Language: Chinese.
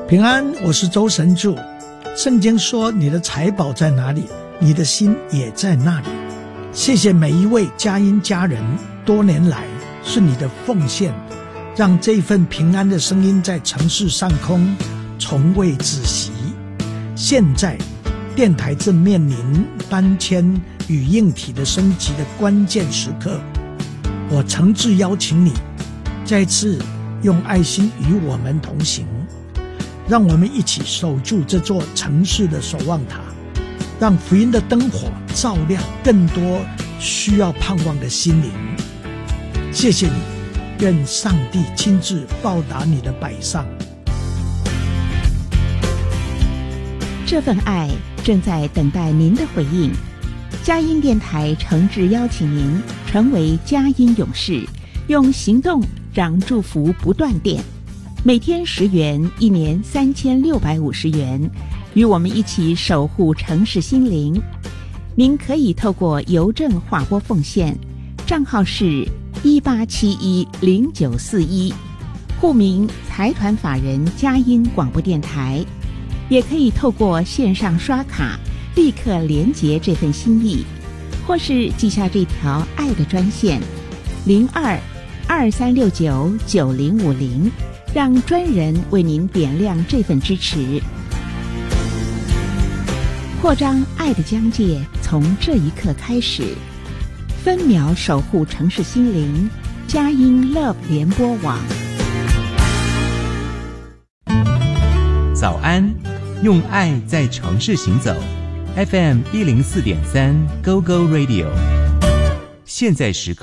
平安，我是周神助。圣经说，你的财宝在哪里，你的心也在那里。谢谢每一位佳音家人，多年来是你的奉献，让这份平安的声音在城市上空从未止息。现在电台正面临搬迁与硬体的升级的关键时刻，我诚挚邀请你再次用爱心与我们同行，让我们一起守住这座城市的守望塔，让福音的灯火照亮更多需要盼望的心灵。谢谢你，愿上帝亲自报答你的摆上。 这份爱正在等待您的回应。佳音电台诚挚邀请您成为佳音勇士，用行动让祝福不断电。每天10元，一年3650元，与我们一起守护城市心灵。您可以透过邮政划拨奉献，账号是18710941，户名财团法人佳音广播电台。也可以透过线上刷卡立刻连结这份心意，或是记下这条爱的专线0223699050，让专人为您点亮这份支持。扩张爱的疆界从这一刻开始，分秒守护城市心灵，佳音 Love 联播网。 早安，用爱在城市行走。FM 104.3 Go Go Radio， 现在时刻